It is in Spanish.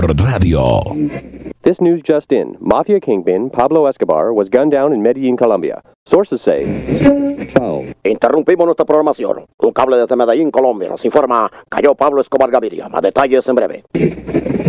Junior Radio. This news just in. Mafia kingpin Pablo Escobar was gunned down in Medellín, Colombia. Sources say... Interrumpimos nuestra programación. Un cable desde Medellín, Colombia, nos informa, cayó Pablo Escobar Gaviria. Más detalles en breve.